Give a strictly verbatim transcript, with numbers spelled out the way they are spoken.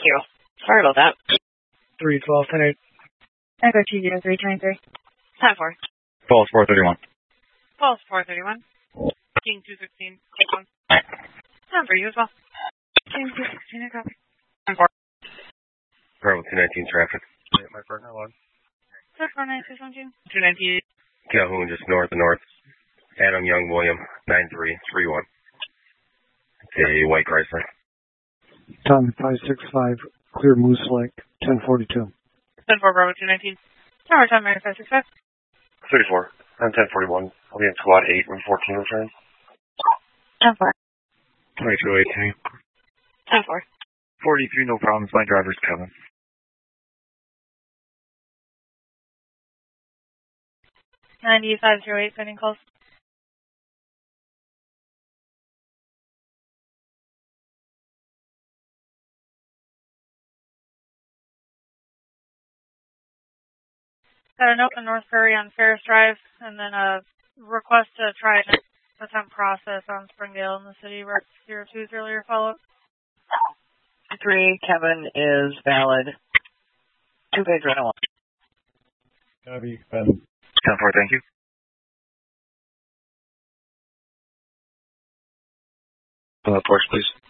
you. Sorry about that. three twelve, ten eight. Echo two zero three twenty-three. ten four. False four thirty-one. False four thirty-one. King two sixteen. One. ten for you as well. King two sixteen, I copy. ten four. Bravo two nineteen traffic. My partner log. Six four nine six one two. two nineteen. Calhoun just north of north. Adam Young William nine three three one. It's a white Chrysler. Tommy five six five, clear Moose Lake, ten forty-two. ten four Bravo two nineteen. Tower time, Mary five six five. thirty-four. I'm ten forty-one. I'll be in squad eight when fourteen returns. ten four. twenty-two eighteen. ten four. forty-three, no problems. My driver's Kevin. ninety-five zero eight, sending calls. Got a note in North Prairie on Ferris Drive, and then a request to try an attempt process on Springdale in the city where zero two's earlier follow-up. three, Kevin is valid. Two page right on. Copy. Ben. ten four, thank you. Uh, Porsche, please.